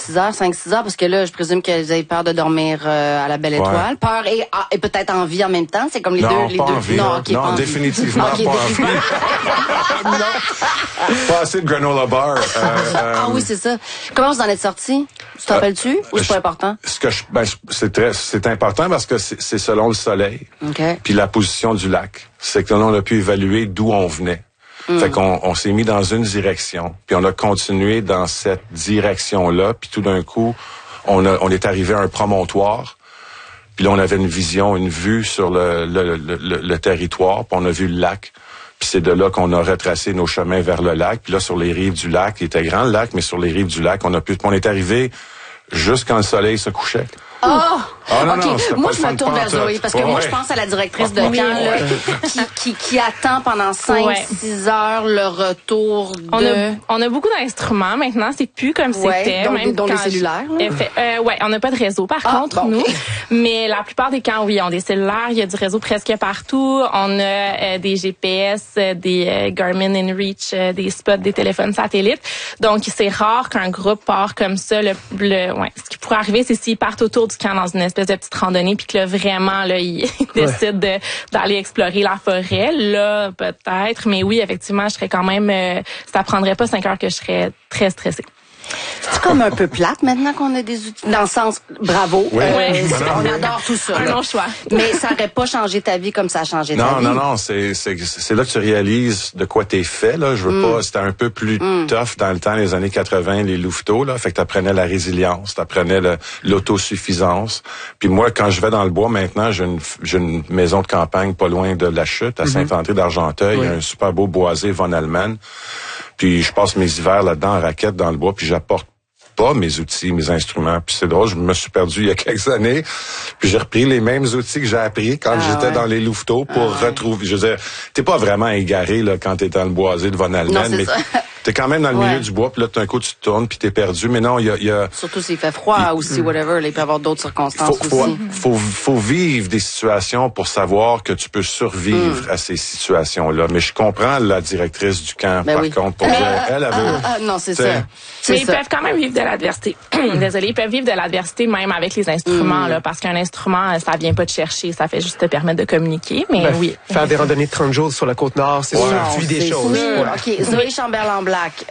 6 heures, 5-6 heures, parce que là, je présume qu'elles avaient peur de dormir à la Belle Étoile. Peur et peut-être envie en même temps. C'est comme les deux. Envie, non, non, définitivement pas envie. Non. Pas assez de granola bar. Oui, c'est ça. Comment vous en êtes sortis? Tu t'en rappelles-tu? Ou c'est pas important? C'est important parce que c'est selon le soleil. Okay. Puis la position du lac. C'est que là, on a pu évaluer d'où on venait. Fait qu'on s'est mis dans une direction, puis on a continué dans cette direction-là, puis tout d'un coup, on est arrivé à un promontoire, puis là, on avait une vue sur le territoire, puis on a vu le lac. Puis c'est de là qu'on a retracé nos chemins vers le lac. Puis là, sur les rives du lac, il était grand le lac, mais sur les rives du lac, on est arrivé juste quand le soleil se couchait. Non, OK. Moi, je me tourne vers Zoé, parce que moi, je pense à la directrice de camp, là, qui attend pendant 5-6 heures le retour de... On a beaucoup d'instruments maintenant, c'est plus comme c'était. Dont les cellulaires. On n'a pas de réseau, par contre, nous. Mais la plupart des camps, oui, ont des cellulaires, il y a du réseau presque partout. On a des GPS, des Garmin InReach, des spots, des téléphones satellites. Donc, c'est rare qu'un groupe part comme ça. Ce qui pourrait arriver, c'est s'ils partent autour du camp dans une espèce de petite randonnée, puis que là, vraiment, là, ils décident d'aller explorer la forêt. Là, peut-être. Mais oui, effectivement, je serais quand même... ça prendrait pas 5 heures que je serais très stressée. C'est comme un peu plate maintenant qu'on a des outils. Dans le sens, bravo. Oui. On adore tout ça. Un long choix. Mais ça n'aurait pas changé ta vie comme ça a changé ta vie. Non. C'est là que tu réalises de quoi t'es fait, là. Je veux pas, c'était un peu plus tough dans le temps, les années 80, les louveteaux, là. Fait que t'apprenais la résilience, t'apprenais l'autosuffisance. Puis moi, quand je vais dans le bois maintenant, j'ai une maison de campagne pas loin de la Chute, à Saint-André d'Argenteuil. Il y a un super beau boisé von Allemagne. Puis je passe mes hivers là-dedans en raquette dans le bois, puis j'apporte pas mes outils, mes instruments. Puis c'est drôle, je me suis perdu il y a quelques années, puis j'ai repris les mêmes outils que j'ai appris quand j'étais dans les louveteaux pour retrouver. Je veux dire, t'es pas vraiment égaré là quand t'es dans le boisé de von Allemagne, mais t'es quand même dans le milieu du bois, puis là tout d'un coup tu te tournes, puis t'es perdu. Mais non, il y a surtout s'il fait froid aussi, whatever. Là, il peut y avoir d'autres circonstances aussi. Faut vivre des situations pour savoir que tu peux survivre à ces situations-là. Mais je comprends la directrice du camp, par contre, pour elle veut... non, c'est ça. Mais ils peuvent quand même vivre de l'adversité. Désolée, ils peuvent vivre de l'adversité même avec les instruments, là, parce qu'un instrument, ça vient pas te chercher, ça fait juste te permettre de communiquer. Mais oui. Faire des randonnées de 30 jours sur la Côte-Nord, c'est sûr, des choses. OK, Zoé Chamberlain-Black,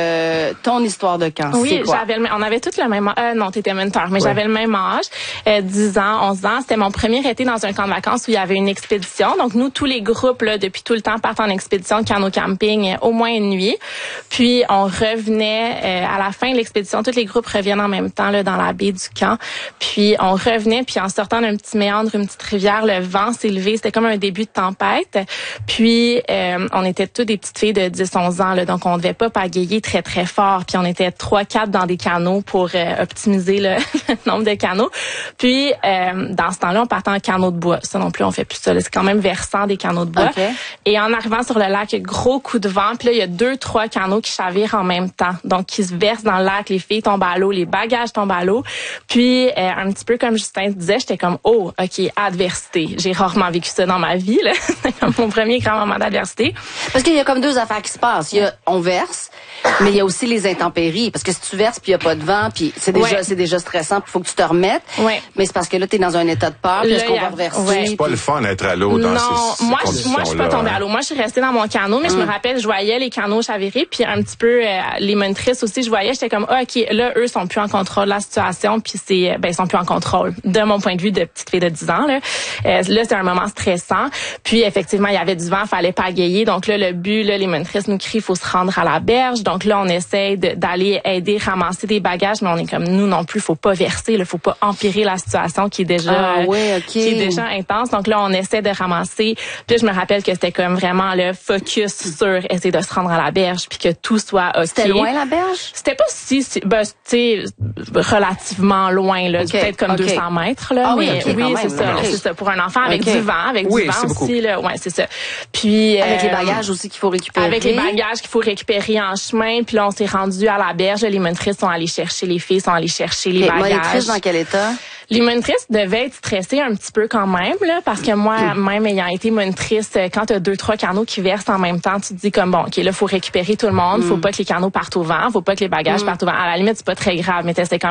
ton histoire de camp, c'est quoi? On avait tous le même âge. Non, t'étais mentor, mais j'avais le même âge, 10 ans, 11 ans. C'était mon premier été dans un camp de vacances où il y avait une expédition. Donc, nous, tous les groupes, là, depuis tout le temps, partent en expédition de canot-camping au moins une nuit. Puis, on revenait à la fin de l'expédition. Tous les groupes reviennent en même temps là, dans la baie du camp. Puis, on revenait, puis en sortant d'un petit méandre, une petite rivière, le vent s'est levé. C'était comme un début de tempête. Puis, on était tous des petites filles de 10-11 ans, là, donc on devait pas pagayer très, très fort. Puis, on était 3-4 dans des canots pour optimiser le nombre de canots. Puis, dans ce temps-là, on partait en canot de bois. Ça non plus, on fait plus ça. C'est quand même versant des canots de bois. Okay. Et en arrivant sur le lac, gros coup de vent. Puis là, il y a 2-3 canots qui chavirent en même temps. Donc, qui se versent dans le lac. Les filles tombent à l'eau, les bagages tombent à l'eau. Puis, un petit peu comme Justin disait, j'étais comme, oh, OK, adversité. J'ai rarement vécu ça dans ma vie, là. C'est comme mon premier grand moment d'adversité. Parce qu'il y a comme deux affaires qui se passent. Il y a, on verse, mais il y a aussi les intempéries. Parce que si tu verses puis il n'y a pas de vent, puis c'est déjà stressant, puis il faut que tu te remettes. Ouais. Mais c'est parce que là, tu es dans un état de peur, puis est-ce qu'on va reverser? C'est pas le fun d'être à l'eau dans ces moi, conditions-là. Je suis pas tombée à l'eau. Moi, je suis restée dans mon canot, mais je me rappelle, je voyais les canots chavirer, puis un petit peu les monitrices aussi, je voyais, j'étais comme, OK, là, eux sont plus en contrôle de la situation, puis ils sont plus en contrôle. De mon point de vue de petite fille de 10 ans, là, c'est un moment stressant. Puis, effectivement, il y avait du vent, fallait pagayer. Donc là, le but, là, les monitrices nous crient, il faut se rendre à la berge. Donc là, on essaie d'aller aider, ramasser des bagages, mais on est comme, nous non plus, faut pas verser, là, faut pas empirer la situation qui est déjà, qui est déjà intense. Donc là, on essaie de ramasser. Puis je me rappelle que c'était comme vraiment le focus sur essayer de se rendre à la berge, puis que tout soit OK. C'était loin, la berge? C'était pas tu sais, relativement loin, là, peut-être comme 200 mètres, là. Mais oui, c'est ça. Pour un enfant avec du vent, du vent aussi, là. Ouais, c'est ça. Puis, avec les bagages aussi qu'il faut récupérer. Avec les bagages qu'il faut récupérer en chemin. Puis là, on s'est rendu à la berge. Les monitrices sont allées chercher, les filles sont allées chercher les bagages. Les monitrices dans quel état? Les monitrices devaient être stressées un petit peu quand même, là, parce que moi, même ayant été monitrice, quand tu as 2-3 canots qui versent en même temps, tu te dis comme, bon, OK, là, faut récupérer tout le monde, faut pas que les canots partent au vent, faut pas que les bagages partent au vent. À la limite, c'est pas très grave, mais c'était quand